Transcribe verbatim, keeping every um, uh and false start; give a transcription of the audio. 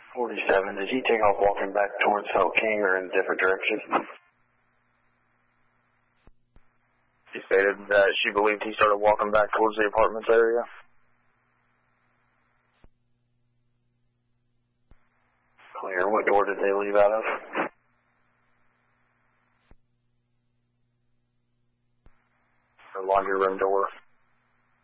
forty-seven, did he take off walking back towards Felt King or in a different direction? She stated that she believed he started walking back towards the apartments area. Clear. What door did they leave out of? The laundry room door.